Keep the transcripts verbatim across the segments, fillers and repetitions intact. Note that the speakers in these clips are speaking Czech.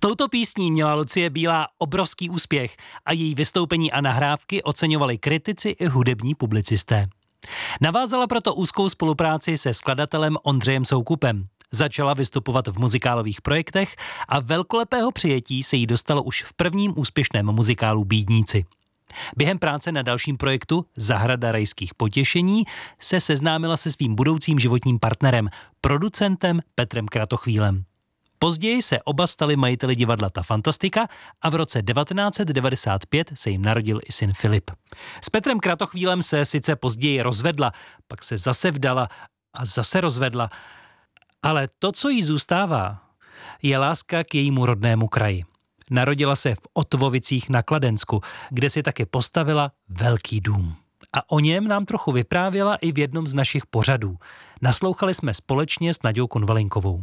touto písní měla Lucie Bílá obrovský úspěch a její vystoupení a nahrávky oceňovali kritici i hudební publicisté. Navázala proto úzkou spolupráci se skladatelem Ondřejem Soukupem. Začala vystupovat v muzikálových projektech a velkolepého přijetí se jí dostalo už v prvním úspěšném muzikálu Bídníci. Během práce na dalším projektu Zahrada rajských potěšení se seznámila se svým budoucím životním partnerem, producentem Petrem Kratochvílem. Později se oba stali majiteli divadla Ta Fantastika a v roce devatenáct set devadesát pět se jim narodil i syn Filip. S Petrem Kratochvílem se sice později rozvedla, pak se zase vdala a zase rozvedla, ale to, co jí zůstává, je láska k jejímu rodnému kraji. Narodila se v Otvovicích na Kladensku, kde si taky postavila velký dům. A o něm nám trochu vyprávěla i v jednom z našich pořadů. Naslouchali jsme společně s Naďou Konvalinkovou.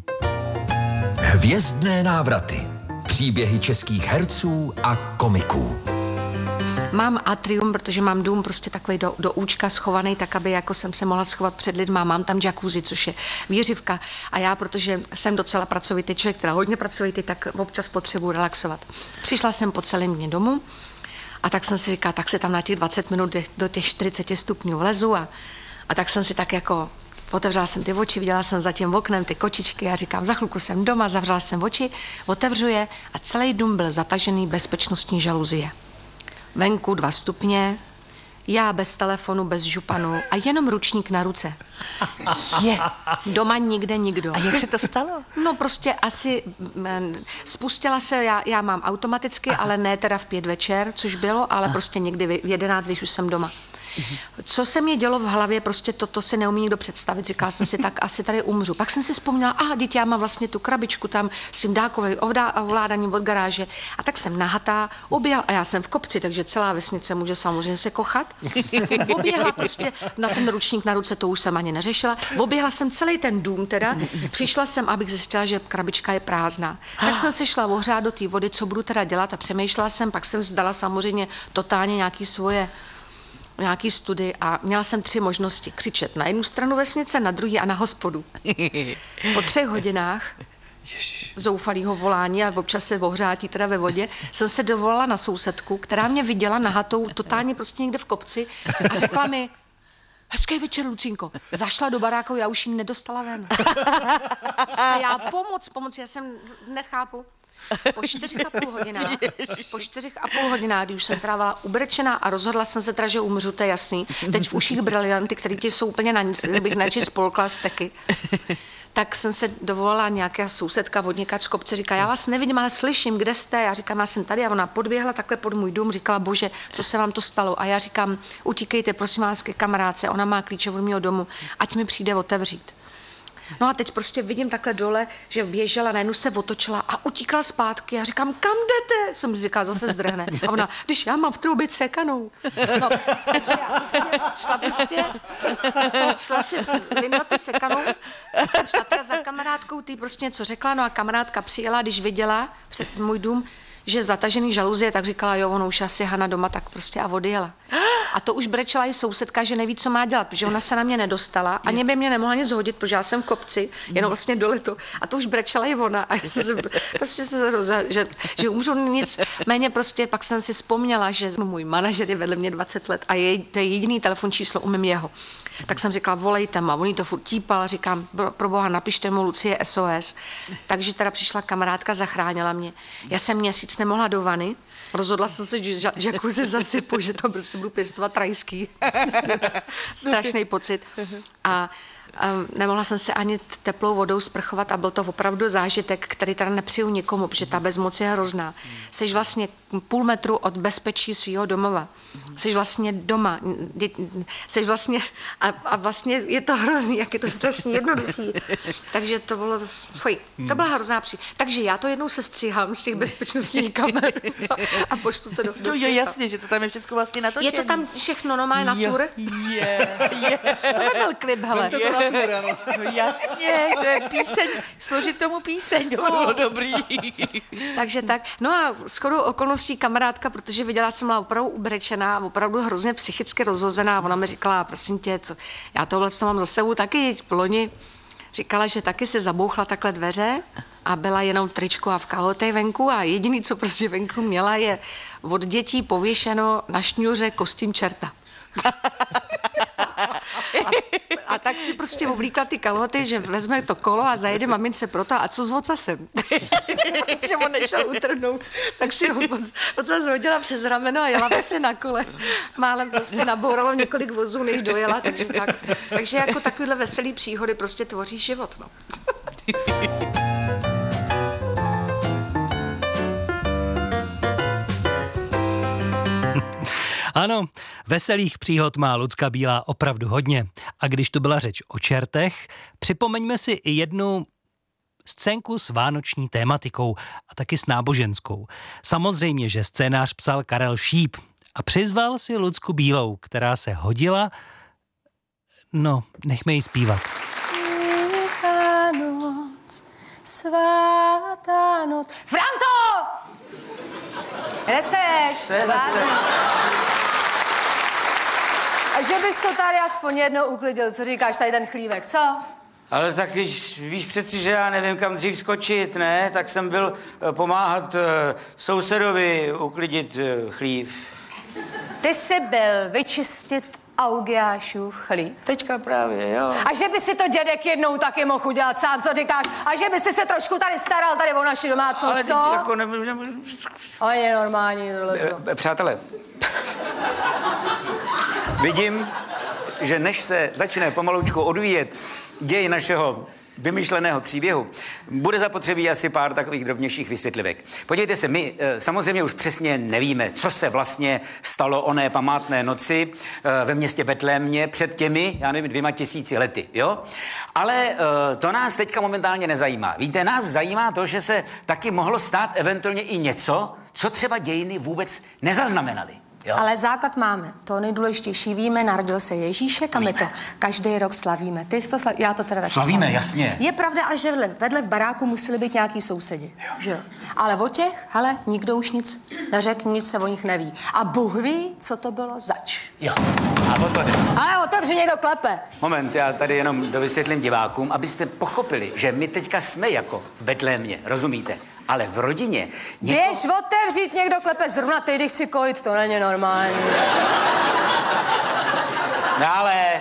Hvězdné návraty. Příběhy českých herců a komiků. Mám atrium, protože mám dům prostě takový do, do účka schovaný, tak aby jako jsem se mohla schovat před lidma. Mám tam jacuzzi, což je výřivka. A já, protože jsem docela pracovitý člověk, teda hodně pracovitý, tak občas potřebuji relaxovat. Přišla jsem po celém dně domů a tak jsem si říkala, tak se tam na těch dvacet minut do těch čtyřicet stupňů vlezu a, a tak jsem si tak jako otevřela jsem ty oči, viděla jsem za tím oknem ty kočičky a říkám, za chvilku jsem doma, zavřela jsem oči, otevřu je a celý dům byl zatažený bezpečnostní žaluzie. Venku dva stupně, já bez telefonu, bez županu a jenom ručník na ruce. Je. Doma nikde nikdo. A jak se to stalo? No prostě asi m, spustila se, já, já mám automaticky, Aha. ale ne teda v pět večer, což bylo, ale Aha. prostě někdy v jedenáct, když už jsem doma. Co se mě dělo v hlavě, prostě toto si neumí nikdo představit. Říkala jsem si, tak asi tady umřu. Pak jsem si vzpomněla, aha, dítě, já mám vlastně tu krabičku tam s tím dálkovým ovládáním od garáže. A tak jsem nahatá, oběhla, a já jsem v kopci, takže celá vesnice může samozřejmě se kochat. Jsem oběhla prostě na ten ručník na ruce, to už jsem ani neřešila. Oběhla jsem celý ten dům teda, přišla jsem, abych zjistila, že krabička je prázdná. Tak jsem se šla ohřát do té vody, co budu teda dělat a přemýšlela jsem, pak jsem vzdala samozřejmě totálně nějaký svoje nějaký studii a měla jsem tři možnosti. Křičet na jednu stranu vesnice, na druhý a na hospodu. Po třech hodinách zoufalýho volání a občas se ohřátí teda ve vodě, jsem se dovolala na sousedku, která mě viděla nahatou totálně prostě někde v kopci a řekla mi, hezký večer, Lucínko. Zašla do baráku, já už ji nedostala ven. A já pomoc, pomoc, já jsem nechápu. Po čtyřech a půl hodinách, po čtyřech a půl hodinách, když už jsem trávala ubrečená a rozhodla jsem se teda, že umřu, to je jasný. Teď v uších brilianty, které ti jsou úplně na nic, bych radši spolkla steky. Tak jsem se dovolala nějaká sousedka vodníka z kopce, říká, já vás nevidím, ale slyším, kde jste? Já říkám, já jsem tady a ona podběhla takhle pod můj dům, říkala, bože, co se vám to stalo? A já říkám, utíkejte, prosím vás, ke kamarádce, ona má klíče od mého domu, ať mi přijde otevřít. No a teď prostě vidím takhle dole, že běžela, najednou se otočila a utíkala zpátky. Já říkám, kam jdete? Jsem si říkala, zase zdrhne. A ona, když já mám v troubě sekanou. No, takže já prostě šla prostě, šla si vyndat tu sekanou, šla teda za kamarádkou, ty prostě něco řekla, no a kamarádka přijela, když viděla před můj dům, že zatažený žaluzie, tak říkala, jo, ono už asi Hana doma, tak prostě a odjela. A to už brečela i sousedka, že neví, co má dělat, protože ona se na mě nedostala, ani by mě nemohla nic hodit, protože já jsem v kopci, jenom vlastně dole to. A to už brečela i ona. A se, prostě se rozhodla, že, že umřu nic. Méně prostě pak jsem si vzpomněla, že můj manažer je vedle mě dvacet let a je, to je jediný telefon číslo, umím jeho. Tak jsem říkala, volejte ma, on jí to furt típal, říkám, pro boha, napište mu Lucie S O S. Takže teda přišla kamarádka, zachránila mě. Já jsem měsíc nemohla do vany, rozhodla jsem se, že jacuzzi zasypu, že tam prostě budu pěstovat rajský. Strašný pocit. A Um, nemohla jsem se ani teplou vodou sprchovat a byl to opravdu zážitek, který teda nepřiju nikomu, protože ta bezmoc je hrozná. Jseš vlastně půl metru od bezpečí svého domova. Jseš vlastně doma. Jseš vlastně, a, a vlastně je to hrozný, jak je to strašně jednoduchý. Takže to bylo, fuj, to byla hrozná při. Takže já to jednou sestříhám z těch bezpečnostních kamer a pošlu to do, do Jo, jo, jasně, že to tam je všechno vlastně natočené. Je to tam všechno, no má natur. Je, je. To nebyl klip, hele. No jasně, to je píseň, složit tomu píseň, to bylo dobrý. Takže tak, no a shodou okolností kamarádka, protože viděla jsem byla opravdu ubrečená, opravdu hrozně psychicky rozhozená, ona mi říkala, prosím tě, co, já tohle to mám za sebou taky, loni říkala, že taky se zabouchla takhle dveře a byla jenom v tričku a v kalhotech venku a jediný, co prostě venku měla, je od dětí pověšeno na šňůře kostým čerta. A, a tak si prostě oblíkla ty kalhoty, že vezme to kolo a zajede mamince proto a co s ocasem? Že on nešel utrhnout, tak si ho ocas hodila přes rameno a jela prostě na kole. Málem prostě nabouralo několik vozů, než dojela, takže tak. Takže jako takovýhle veselý příhody prostě tvoří život, no. Ano, veselých příhod má Lucka Bílá opravdu hodně. A když tu byla řeč o čertech, připomeňme si i jednu scénku s vánoční tématikou a taky s náboženskou. Samozřejmě, že scénář psal Karel Šíp a přizval si Lucku Bílou, která se hodila. No, nechme ji zpívat. Velká noc, svatá noc. Franto! Kde seš? Co je zase? A že bys to tady aspoň jednou uklidil, co říkáš, tady ten chlívek, co? Ale tak když víš přeci, že já nevím, kam dřív skočit, ne? Tak jsem byl eh, pomáhat eh, sousedovi uklidit eh, chlív. Ty jsi byl vyčistit Augiášův chlív. Teďka právě, jo. A že by si to dědek jednou taky mohl udělat sám, co říkáš? A že by si se trošku tady staral tady o naši domácnost, Ale co? teď jako nemůžu... A je normální tohle, co? Eh, Přátelé, vidím, že než se začne pomalučku odvíjet děj našeho vymyšleného příběhu, bude zapotřebí asi pár takových drobnějších vysvětlivek. Podívejte se, my e, samozřejmě už přesně nevíme, co se vlastně stalo oné památné noci e, ve městě Betlémě před těmi, já nevím, dvěma tisíci lety, jo? Ale e, to nás teďka momentálně nezajímá. Víte, nás zajímá to, že se taky mohlo stát eventuálně i něco, co třeba dějiny vůbec nezaznamenaly. Jo? Ale základ máme. To nejdůležitější víme, narodil se Ježíšek a my to každý rok slavíme. Ty to slaví, já to teda taky Slavíme, slavím. jasně. Je pravda, ale že vedle, vedle v baráku museli být nějaký sousedi. Že jo? Ale o těch, hele, nikdo už nic neřekl, nic se o nich neví. A Bůh ví, co to bylo zač. Jo. A o to jde. Ale otevři, někdo klepe. Moment, já tady jenom dovysvětlím divákům, abyste pochopili, že my teďka jsme jako v Betlémě, rozumíte? Ale v rodině... Něko... Běž otevřít, někdo klepe, zrovna teď, když chci kojit, to není normální. No ale